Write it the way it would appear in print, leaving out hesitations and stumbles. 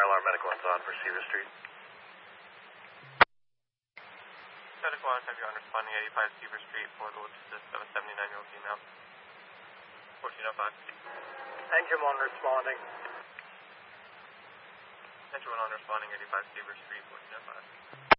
ILR Medical One's on for Seaver Street. Medical One, have you on responding 85 Seaver Street for the assist of a 79-year-old female. 1405. Engine 1 responding. Engine 1 on responding 85 Seaver Street, 1405.